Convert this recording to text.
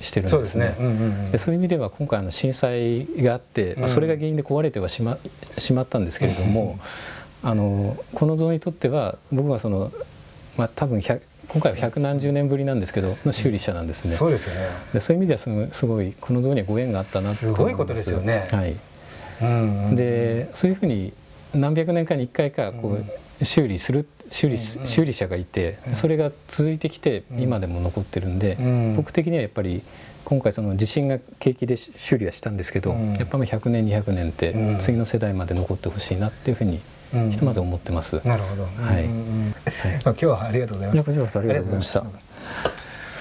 してるんですね。でそういう意味では今回震災があって、それが原因で壊れてはしまったんですけれども、この像にとっては僕は多分今回は百何十年ぶりなんですけどの修理者なんですね。 そうですよね。 でそういう意味ではすごいこの像にはご縁があったなと思います。 すごいことですよね。 はい。でそういうふうに何百年かに1回か修理者がいて、それが続いてきて今でも残ってるんで、僕的にはやっぱり今回地震が契機で修理はしたんですけど、やっぱり100年200年って次の世代まで残ってほしいなっていうふうにひとまず思ってます。 なるほど。 はい。 今日はありがとうございました。 こちらこそありがとうございました。